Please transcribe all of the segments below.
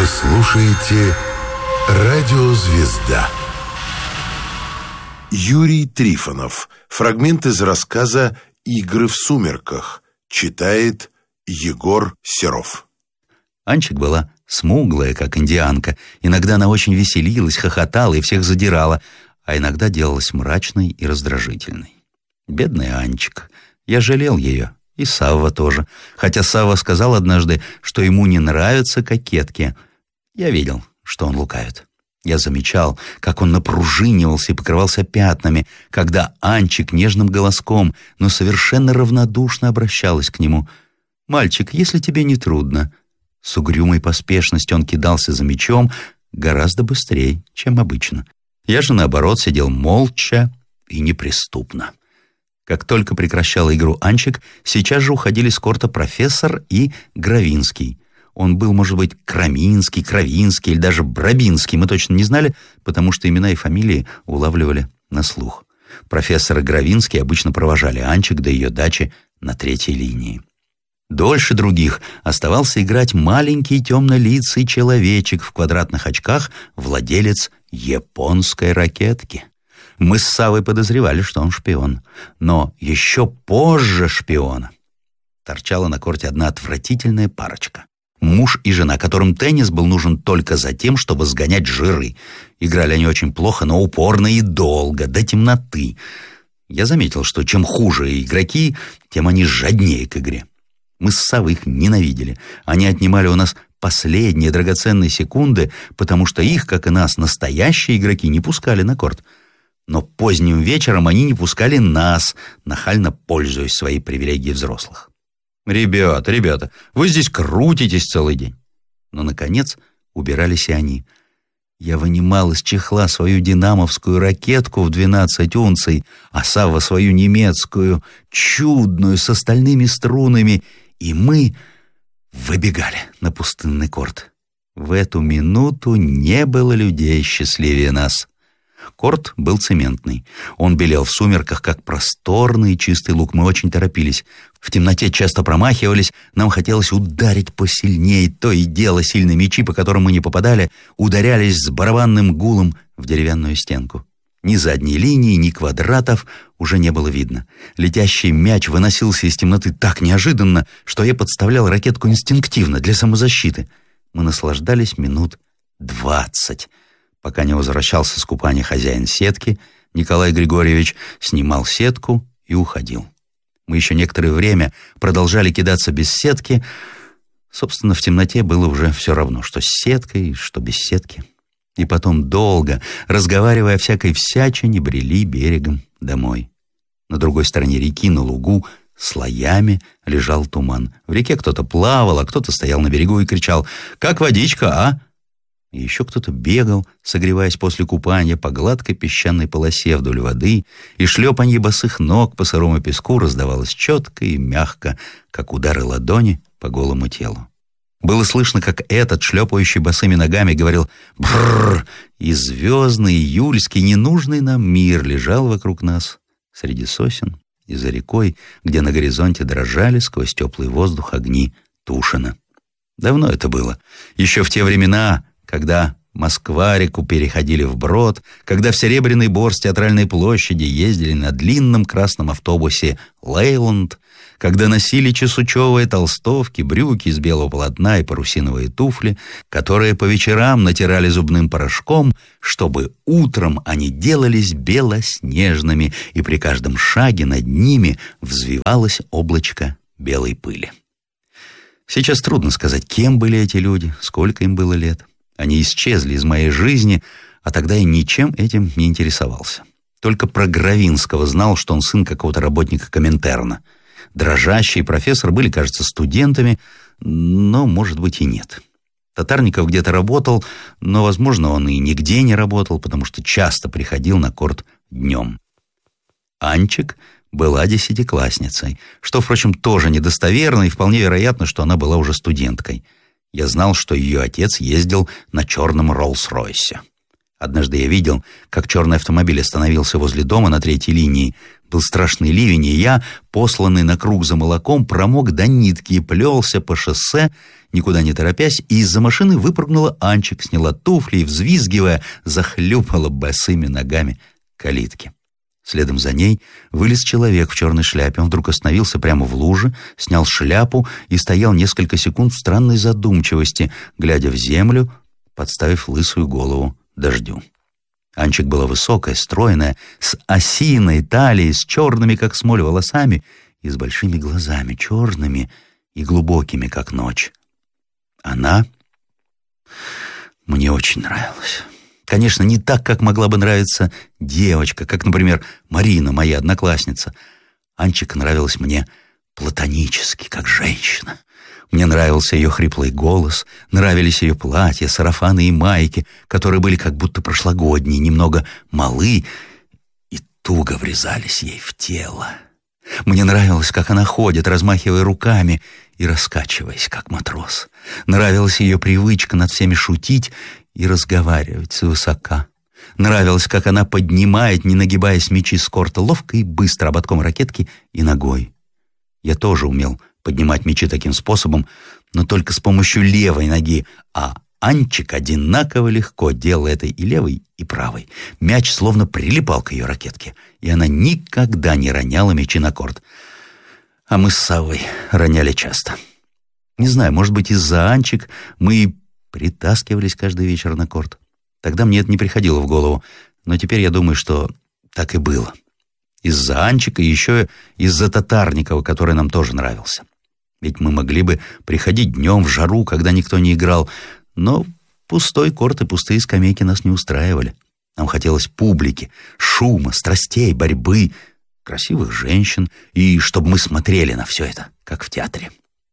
Вы слушаете «Радиозвезда». Юрий Трифонов. Фрагмент из рассказа «Игры в сумерках». Читает Егор Серов. Анчик была смуглая, как индианка. Иногда она очень веселилась, хохотала и всех задирала, а иногда делалась мрачной и раздражительной. Бедная Анчик. Я жалел ее. И Савва тоже. Хотя Савва сказал однажды, что ему не нравятся кокетки. Я видел, что он лукавит. Я замечал, как он напружинивался и покрывался пятнами, когда Анчик нежным голоском, но совершенно равнодушно обращалась к нему. «Мальчик, если тебе не трудно». С угрюмой поспешностью он кидался за мячом гораздо быстрее, чем обычно. Я же, наоборот, сидел молча и неприступно. Как только прекращала игру Анчик, сейчас же уходили с корта профессор и Гравинский. Он был, может быть, Краминский, Кравинский или даже Брабинский, мы точно не знали, потому что имена и фамилии улавливали на слух. Профессор и Гравинский обычно провожали Анчик до ее дачи на третьей линии. Дольше других оставался играть маленький темнолицый человечек в квадратных очках, владелец японской ракетки. Мы с Саввой подозревали, что он шпион. Но еще позже шпиона торчала на корте одна отвратительная парочка. Муж и жена, которым теннис был нужен только за тем, чтобы сгонять жиры. Играли они очень плохо, но упорно и долго, до темноты. Я заметил, что чем хуже игроки, тем они жаднее к игре. Мы с Саввой их ненавидели. Они отнимали у нас последние драгоценные секунды, потому что их, как и нас, настоящие игроки не пускали на корт. Но поздним вечером они не пускали нас, нахально пользуясь своей привилегией взрослых. «Ребята, вы здесь крутитесь целый день». Но, наконец, убирались и они. Я вынимал из чехла свою динамовскую ракетку в 12 унций, а Савва свою немецкую, чудную, с остальными струнами, и мы выбегали на пустынный корт. В эту минуту не было людей счастливее нас. Корт был цементный. Он белел в сумерках, как просторный и чистый луг. Мы очень торопились. В темноте часто промахивались. Нам хотелось ударить посильнее. То и дело сильные мячи, по которым мы не попадали, ударялись с барабанным гулом в деревянную стенку. Ни задней линии, ни квадратов уже не было видно. Летящий мяч выносился из темноты так неожиданно, что я подставлял ракетку инстинктивно для самозащиты. Мы наслаждались минут 20. Пока не возвращался с купания хозяин сетки, Николай Григорьевич снимал сетку и уходил. Мы еще некоторое время продолжали кидаться без сетки. Собственно, в темноте было уже все равно, что с сеткой, что без сетки. И потом долго, разговаривая о всякой всячине, брели берегом домой. На другой стороне реки, на лугу, слоями лежал туман. В реке кто-то плавал, а кто-то стоял на берегу и кричал: «Как водичка, а?» И еще кто-то бегал, согреваясь после купания по гладкой песчаной полосе вдоль воды, и шлепанье босых ног по сырому песку раздавалось четко и мягко, как удары ладони по голому телу. Было слышно, как этот, шлепающий босыми ногами, говорил «брррр», и звездный, июльский, ненужный нам мир лежал вокруг нас среди сосен и за рекой, где на горизонте дрожали сквозь теплый воздух огни Тушина. Давно это было, еще в те времена, когда Москва-реку переходили вброд, когда в Серебряный Бор с Театральной площади ездили на длинном красном автобусе «Лейланд», когда носили чесучевые толстовки, брюки из белого полотна и парусиновые туфли, которые по вечерам натирали зубным порошком, чтобы утром они делались белоснежными, и при каждом шаге над ними взвивалось облачко белой пыли. Сейчас трудно сказать, кем были эти люди, сколько им было лет. Они исчезли из моей жизни, а тогда я ничем этим не интересовался. Только про Гравинского знал, что он сын какого-то работника Коминтерна. Дрожащий и профессор были, кажется, студентами, но, может быть, и нет. Татарников где-то работал, но, возможно, он и нигде не работал, потому что часто приходил на корт днем. Анчик была 10-классницей, что, впрочем, тоже недостоверно, и вполне вероятно, что она была уже студенткой. Я знал, что ее отец ездил на черном Роллс-Ройсе. Однажды я видел, как черный автомобиль остановился возле дома на третьей линии. Был страшный ливень, и я, посланный на круг за молоком, промок до нитки и плелся по шоссе, никуда не торопясь, и из-за машины выпрыгнула Анчик, сняла туфли и, взвизгивая, захлюпала босыми ногами к калитке. Следом за ней вылез человек в черной шляпе. Он вдруг остановился прямо в луже, снял шляпу и стоял несколько секунд в странной задумчивости, глядя в землю, подставив лысую голову дождю. Анчик была высокая, стройная, с осиной талией, с черными, как смоль, волосами и с большими глазами, черными и глубокими, как ночь. Она мне очень нравилась. Конечно, не так, как могла бы нравиться девочка, как, например, Марина, моя одноклассница. Анчик нравилась мне платонически, как женщина. Мне нравился ее хриплый голос, нравились ее платья, сарафаны и майки, которые были как будто прошлогодние, немного малы и туго врезались ей в тело. Мне нравилось, как она ходит, размахивая руками и раскачиваясь, как матрос. Нравилась ее привычка над всеми шутить и разговаривать свысока. Нравилось, как она поднимает, не нагибаясь, мячи с корта ловко и быстро ободком ракетки и ногой. Я тоже умел поднимать мячи таким способом, но только с помощью левой ноги, а Анчик одинаково легко делал это и левой, и правой. Мяч словно прилипал к ее ракетке, и она никогда не роняла мячи на корт. А мы с Саввой роняли часто. Не знаю, может быть, из-за Анчик мы и притаскивались каждый вечер на корт. Тогда мне это не приходило в голову, но теперь я думаю, что так и было. Из-за Анчика и еще из-за Татарникова, который нам тоже нравился. Ведь мы могли бы приходить днем в жару, когда никто не играл, но пустой корт и пустые скамейки нас не устраивали. Нам хотелось публики, шума, страстей, борьбы, красивых женщин, и чтобы мы смотрели на все это, как в театре.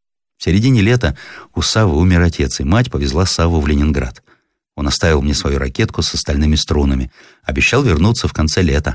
В середине лета у Саввы умер отец, и мать повезла Савву в Ленинград. Он оставил мне свою ракетку с остальными струнами. Обещал вернуться в конце лета.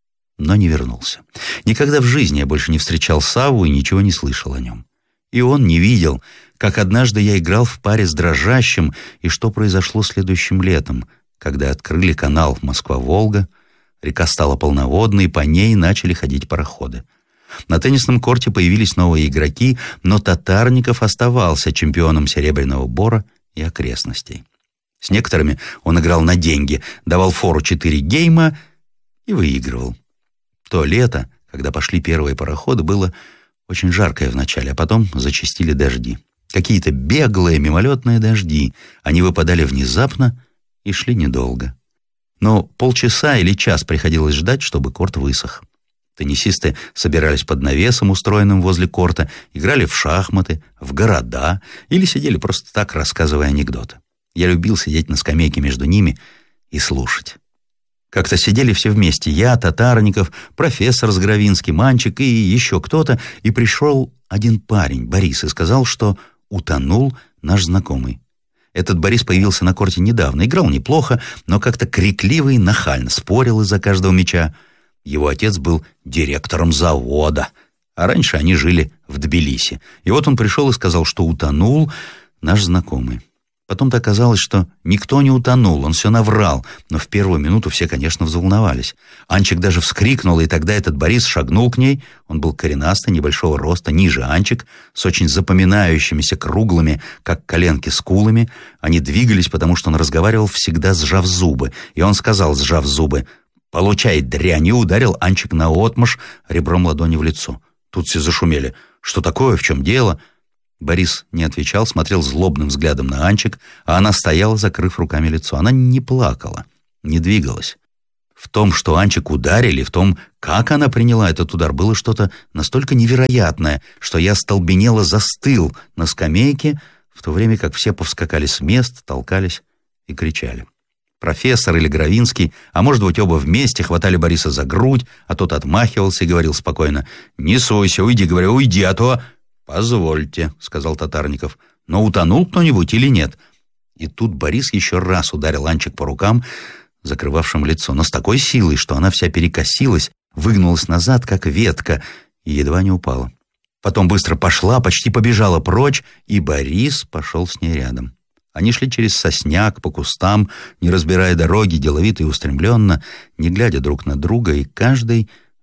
Но не вернулся. Никогда в жизни я больше не встречал Савву и ничего не слышал о нем. И он не видел, как однажды я играл в паре с Дрожащим, и что произошло следующим летом, когда открыли канал Москва-Волга, река стала полноводной, и по ней начали ходить пароходы. На теннисном корте появились новые игроки, но Татарников оставался чемпионом Серебряного Бора и окрестностей. С некоторыми он играл на деньги, давал фору 4 гейма и выигрывал. То лето, когда пошли первые пароходы, было очень жаркое вначале, а потом зачастили дожди. Какие-то беглые, мимолетные дожди. Они выпадали внезапно и шли недолго. Но полчаса или час приходилось ждать, чтобы корт высох. Теннисисты собирались под навесом, устроенным возле корта, играли в шахматы, в города или сидели просто так, рассказывая анекдоты. Я любил сидеть на скамейке между ними и слушать. Как-то сидели все вместе, я, Татарников, профессор Сгровинский, Манчик и еще кто-то, и пришел один парень, Борис, и сказал, что утонул наш знакомый. Этот Борис появился на корте недавно, играл неплохо, но как-то крикливо и нахально спорил из-за каждого мяча. Его отец был директором завода, а раньше они жили в Тбилиси. И вот он пришел и сказал, что утонул наш знакомый. Потом-то оказалось, что никто не утонул, он все наврал, но в первую минуту все, конечно, взволновались. Анчик даже вскрикнула, и тогда этот Борис шагнул к ней. Он был коренастый, небольшого роста, ниже Анчик, с очень запоминающимися круглыми, как коленки, скулами. Они двигались, потому что он разговаривал всегда сжав зубы. И он сказал, сжав зубы: «Получай, дрянь!» и ударил Анчик наотмашь ребром ладони в лицо. Тут все зашумели. «Что такое? В чем дело?» Борис не отвечал, смотрел злобным взглядом на Анчик, а она стояла, закрыв руками лицо. Она не плакала, не двигалась. В том, что Анчик ударили, в том, как она приняла этот удар, было что-то настолько невероятное, что я остолбенело застыл на скамейке, в то время как все повскакали с мест, толкались и кричали. Профессор или Гравинский, а может быть оба вместе, хватали Бориса за грудь, а тот отмахивался и говорил спокойно: «Не сойся, уйди, говорю, уйди, а то...» «Позвольте», — сказал Татарников, — «но утонул кто-нибудь или нет?» И тут Борис еще раз ударил Анчик по рукам, закрывавшим лицо, но с такой силой, что она вся перекосилась, выгнулась назад, как ветка, и едва не упала. Потом быстро пошла, почти побежала прочь, и Борис пошел с ней рядом. Они шли через сосняк, по кустам, не разбирая дороги, деловито и устремленно, не глядя друг на друга, и каждый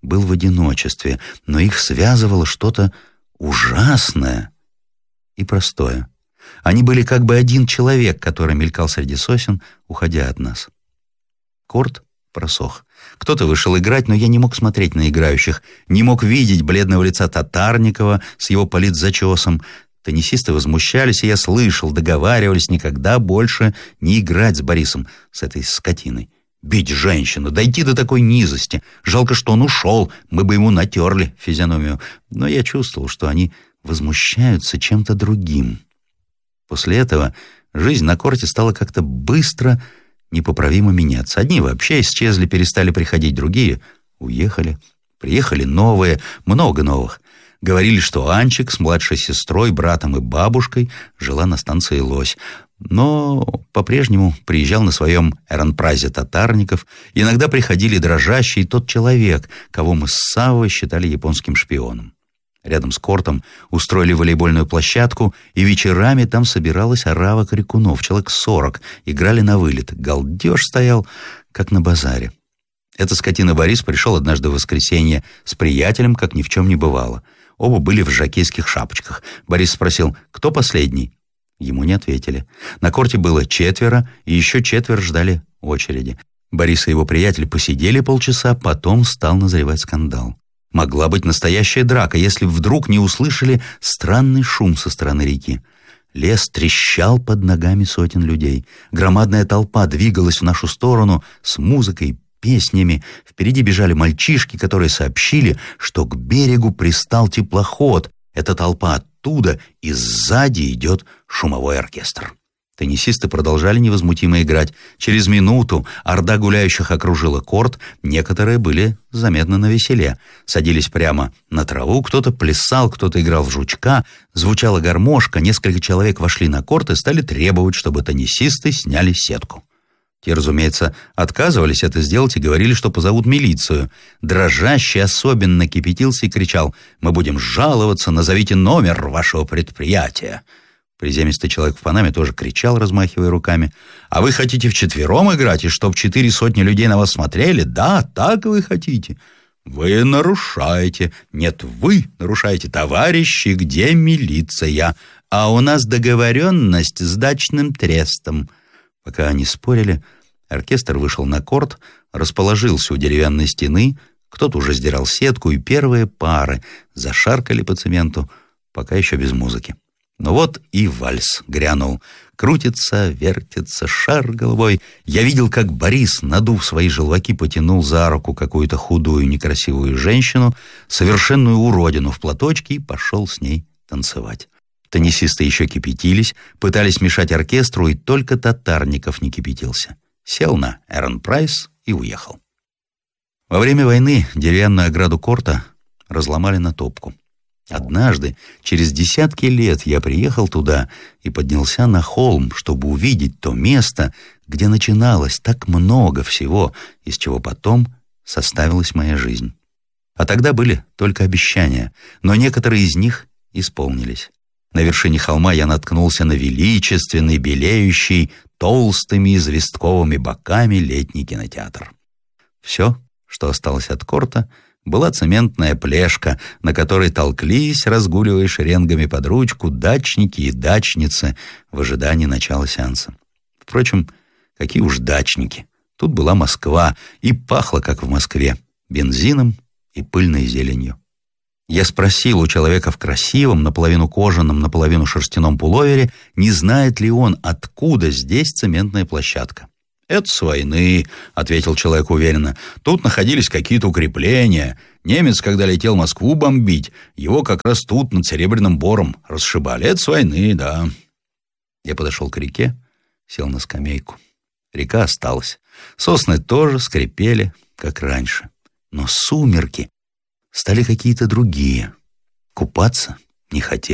был в одиночестве, но их связывало что-то ужасное и простое. Они были как бы один человек, который мелькал среди сосен, уходя от нас. Корт просох. Кто-то вышел играть, но я не мог смотреть на играющих, не мог видеть бледного лица Татарникова с его политзачесом. Теннисисты возмущались, и я слышал, договаривались никогда больше не играть с Борисом, с этой скотиной. Бить женщину, дойти до такой низости. Жалко, что он ушел, мы бы ему натерли физиономию. Но я чувствовал, что они возмущаются чем-то другим. После этого жизнь на корте стала как-то быстро, непоправимо меняться. Одни вообще исчезли, перестали приходить, другие уехали. Приехали новые, много новых. Говорили, что Анчик с младшей сестрой, братом и бабушкой жила на станции Лось. Но по-прежнему приезжал на своем Эренпрайзе Татарников. Иногда приходили дрожащий тот человек, кого мы с Саввой считали японским шпионом. Рядом с кортом устроили волейбольную площадку, и вечерами там собиралась орава крикунов, человек 40, играли на вылет. Галдеж стоял, как на базаре. Эта скотина Борис пришел однажды в воскресенье с приятелем, как ни в чем не бывало. Оба были в жокейских шапочках. Борис спросил, кто последний? Ему не ответили. На корте было 4, и еще 4 ждали очереди. Борис и его приятель посидели полчаса, потом стал назревать скандал. Могла быть настоящая драка, если вдруг не услышали странный шум со стороны реки. Лес трещал под ногами сотен людей. Громадная толпа двигалась в нашу сторону с музыкой, песнями. Впереди бежали мальчишки, которые сообщили, что к берегу пристал теплоход. Эта толпа оттуда, и сзади идет шумовой оркестр. Теннисисты продолжали невозмутимо играть. Через минуту орда гуляющих окружила корт, некоторые были заметно навеселе. Садились прямо на траву, кто-то плясал, кто-то играл в жучка, звучала гармошка, несколько человек вошли на корт и стали требовать, чтобы теннисисты сняли сетку. Те, разумеется, отказывались это сделать и говорили, что позовут милицию. Дрожащий особенно кипятился и кричал: «Мы будем жаловаться, назовите номер вашего предприятия». Приземистый человек в панаме тоже кричал, размахивая руками. «А вы хотите вчетвером играть, и чтоб 400 людей на вас смотрели? Да, так вы хотите. Вы нарушаете. Нет, вы нарушаете. Товарищи, где милиция? А у нас договоренность с дачным трестом». Пока они спорили, оркестр вышел на корт, расположился у деревянной стены, кто-то уже сдирал сетку, и первые пары зашаркали по цементу, пока еще без музыки. Но вот и вальс грянул. Крутится, вертится, шар головой. Я видел, как Борис, надув свои желваки, потянул за руку какую-то худую, некрасивую женщину, совершенную уродину в платочке, и пошел с ней танцевать. Теннисисты еще кипятились, пытались мешать оркестру, и только Татарников не кипятился. Сел на Эренпрайз и уехал. Во время войны деревянную ограду корта разломали на топку. Однажды, через десятки лет, я приехал туда и поднялся на холм, чтобы увидеть то место, где начиналось так много всего, из чего потом составилась моя жизнь. А тогда были только обещания, но некоторые из них исполнились. На вершине холма я наткнулся на величественный, белеющий, толстыми известковыми боками летний кинотеатр. Все, что осталось от корта, была цементная плешка, на которой толклись, разгуливая шеренгами под ручку, дачники и дачницы в ожидании начала сеанса. Впрочем, какие уж дачники. Тут была Москва, и пахло, как в Москве, бензином и пыльной зеленью. Я спросил у человека в красивом, наполовину кожаном, наполовину шерстяном пуловере, не знает ли он, откуда здесь цементная площадка. «Это с войны», — ответил человек уверенно. «Тут находились какие-то укрепления. Немец, когда летел Москву бомбить, его как раз тут над Серебряным Бором расшибали. Это с войны, да». Я подошел к реке, сел на скамейку. Река осталась. Сосны тоже скрипели, как раньше. Но сумерки стали какие-то другие. Купаться не хотел.